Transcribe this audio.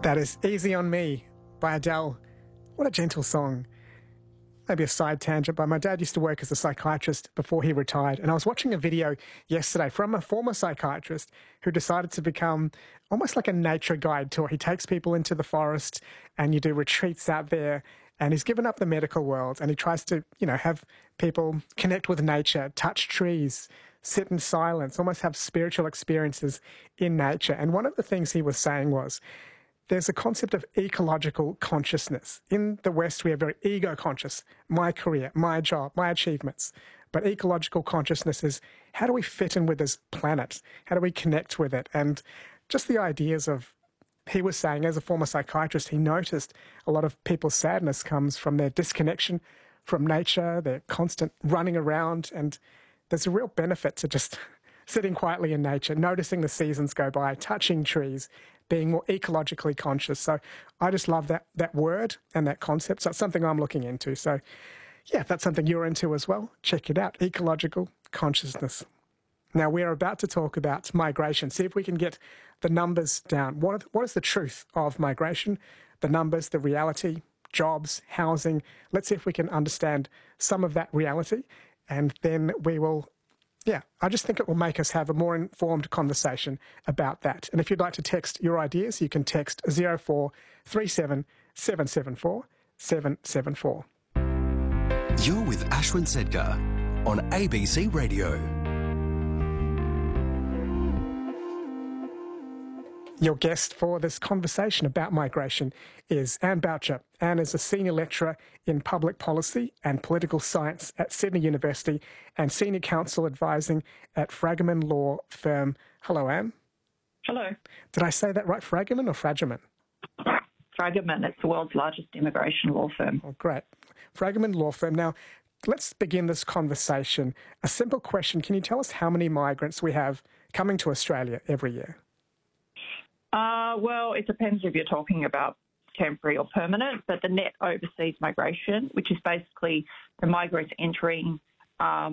That is Easy on Me by Adele. What a gentle song. Maybe a side tangent, but my dad used to work as a psychiatrist before he retired, and I was watching a video yesterday from a former psychiatrist who decided to become almost like a nature guide tour. He takes people into the forest and you do retreats out there, and he's given up the medical world and he tries to, have people connect with nature, touch trees, sit in silence, almost have spiritual experiences in nature. And one of the things he was saying was, there's a concept of ecological consciousness. In the West, we are very ego-conscious. My career, my job, my achievements. But ecological consciousness is, how do we fit in with this planet? How do we connect with it? And just the ideas of, he was saying, as a former psychiatrist, he noticed a lot of people's sadness comes from their disconnection from nature, their constant running around, and there's a real benefit to just sitting quietly in nature, noticing the seasons go by, touching trees, being more ecologically conscious. So I just love that word and that concept. So it's something I'm looking into. So yeah, if that's something you're into as well, check it out, ecological consciousness. Now, we're about to talk about migration, see if we can get the numbers down. What is the truth of migration? The numbers, the reality, jobs, housing. Let's see if we can understand some of that reality, and then we will I just think it will make us have a more informed conversation about that. And if you'd like to text your ideas, you can text 0437 774 774. You're with Ashwin Sedkar on ABC Radio. Your guest for this conversation about migration is Anne Boucher. Anne is a senior lecturer in public policy and political science at Sydney University and senior counsel advising at Fragomen Law Firm. Hello, Anne. Hello. Did I say that right? Fragomen or Fragomen? Fragomen. It's the world's largest immigration law firm. Oh, great. Fragomen Law Firm. Now, let's begin this conversation. A simple question. Can you tell us how many migrants we have coming to Australia every year? Well, it depends if you're talking about temporary or permanent, but the net overseas migration, which is basically the migrants entering